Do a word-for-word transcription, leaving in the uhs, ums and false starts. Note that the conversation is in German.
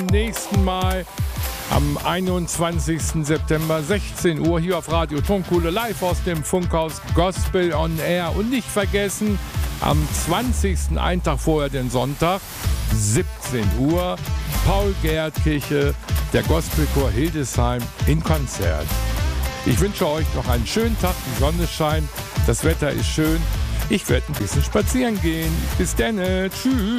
nächsten Mal am einundzwanzigsten September, sechzehn Uhr, hier auf Radio Tonkuhle, live aus dem Funkhaus Gospel on Air. Und nicht vergessen, am zwanzigsten einen Tag vorher, den Sonntag, siebzehn Uhr, Paul-Gerhardt-Kirche, der Gospelchor Hildesheim in Konzert. Ich wünsche euch noch einen schönen Tag, die Sonne scheint, das Wetter ist schön. Ich werde ein bisschen spazieren gehen. Bis dann, tschüss.